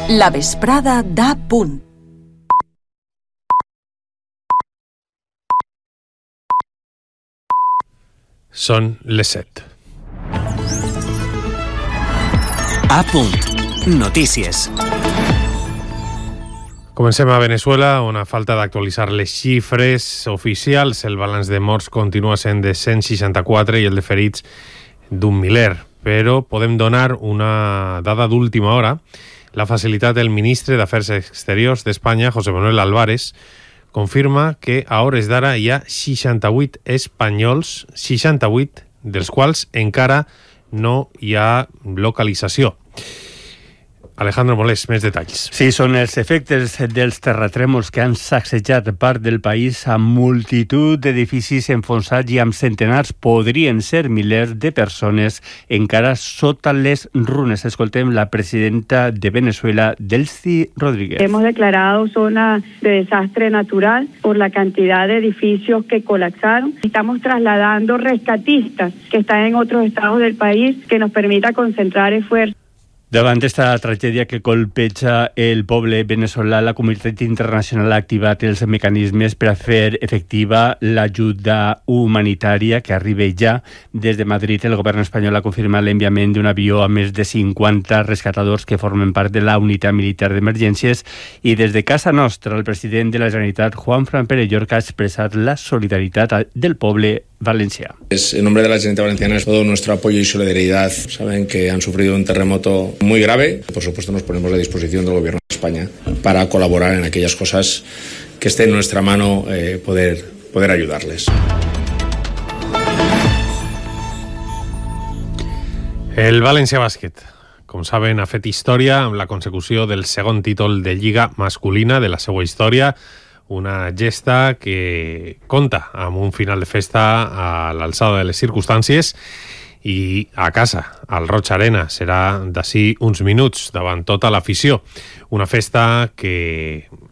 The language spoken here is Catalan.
La vesprada d'A Punt. Són les 7. A Punt. Notícies. Comencem a Venezuela, on a falta d'actualitzar les xifres oficials, el balanç de morts continua sent de 164 i el de ferits d'un miler. Però podem donar una dada d'última hora. La facilitat del ministre d'Afers Exteriors d'Espanya, José Manuel Álvarez, confirma que a hores d'ara hi ha 68 espanyols, 68 dels quals encara no hi ha localització. Alejandro Molés, més detalls. Sí, són els efectes dels terratrèmols que han sacsejat part del país amb multitud d'edificis enfonsats i amb centenars, podrien ser milers de persones encara sota les runes. Escoltem la presidenta de Venezuela, Delcy Rodríguez. Hemos declarado zona de desastre natural por la cantidad de edificios que colapsaron. Estamos trasladando rescatistas que están en otros estados del país que nos permita concentrar esfuerzos. Davant d'esta tragèdia que colpeja el poble veneçolà, la comunitat internacional ha activat els mecanismes per a fer efectiva l'ajuda humanitària que arriba ja des de Madrid. El govern espanyol ha confirmat l'enviament d'un avió amb més de 50 rescatadors que formen part de la unitat militar d'emergències, i des de casa nostra el president de la Generalitat, Juanfran Perellorca, ha expressat la solidaritat del poble valencià. En nombre de la Generalitat Valenciana es todo nuestro apoyo y solidaridad. Saben que han sufrido un terremoto muy grave. Por supuesto, nos ponemos a disposición del Gobierno de España para colaborar en aquellas cosas que esté en nuestra mano, poder ayudarles. El València Bàsquet, com saben, ha fet història amb la consecució del segon títol de Lliga masculina de la seva història, una gesta que compta amb un final de festa a l'alçada de les circumstàncies, i a casa, al Roig Arena, serà d'ací uns minuts davant tota l'afició. Una festa que